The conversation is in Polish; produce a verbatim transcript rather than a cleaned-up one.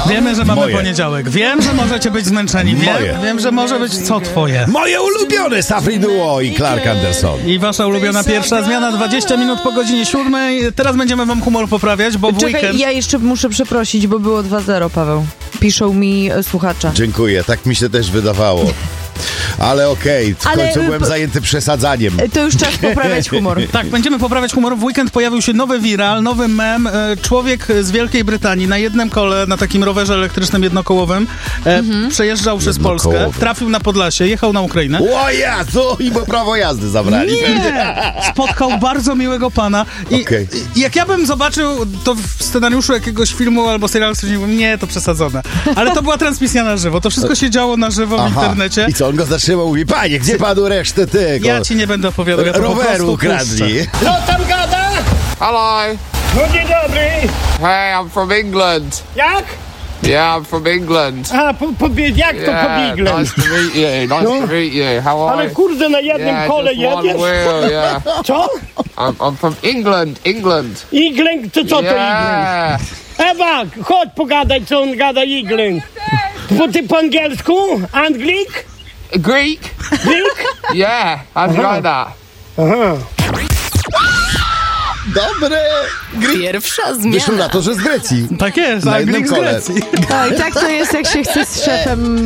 Wiemy, że mamy Moje. poniedziałek. Wiem, że możecie być zmęczeni. Wiem, Moje. wiem, że może być co twoje. Moje ulubione Safri Duo i Clark Anderson. I wasza ulubiona pierwsza zmiana, dwadzieścia minut po godzinie siódmej. Teraz będziemy wam humor poprawiać, bo w Czekaj, weekend... ja jeszcze muszę przeprosić, bo było dwa zero, Paweł. Piszą mi e, słuchacze. Dziękuję, tak mi się też wydawało. Ale okej, w Ale, końcu y, byłem po- zajęty przesadzaniem. E, To już czas poprawiać humor. Tak, będziemy poprawiać humor. W weekend pojawił się nowy viral, nowy mem. E, Człowiek z Wielkiej Brytanii na jednym kole, na takim rowerze elektrycznym jednokołowym, e, Mhm. przejeżdżał przez Jednokołowy. Polskę, trafił na Podlasie, jechał na Ukrainę. O Jezu, i bo prawo jazdy zabrali. Nie! Spotkał bardzo miłego pana. I, Okej. I jak ja bym zobaczył to w scenariuszu jakiegoś filmu albo serialu, to nie, to przesadzone. Ale to była transmisja na żywo. To wszystko się działo na żywo w Aha. internecie. I co, on go zatrzymał, mówi, panie, gdzie panu resztę tego? Ja ci nie będę opowiadał, ja to po roweru prostu ukradli. puszczę. No tam gada? Hello. No dzień dobry. Hey, I'm from England. Jak? Yeah, I'm from England. A, po, po, jak to Yeah, pobiegle? nice to meet you. Nice No. to meet you. How are Ale you? kurde, na jednym Yeah, kole just one jedziesz? wheel, yeah. Co? I'm, I'm from England, England. Iglęk, to co to iglęk? Yeah. Ewa, chodź pogadaj, co on gada iglęk. Po, ty po angielsku? Anglik? Greek? Greek? Yeah. How do you like that? Aha. Dobre. Pierwsza Wyszło na to, że z Grecji. Tak jest, Na Anglik jednym z kole. Grecji. Tak, tak to jest, jak się chce z szefem